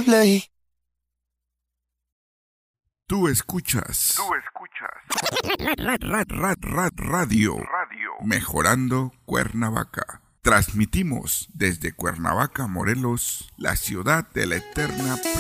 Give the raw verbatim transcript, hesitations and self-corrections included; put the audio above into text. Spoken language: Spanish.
imposible. Tú escuchas. Tú escuchas. Rad, rad, rad, rad, radio. Radio. Mejorando Cuernavaca. Transmitimos desde Cuernavaca, Morelos, la ciudad de la eterna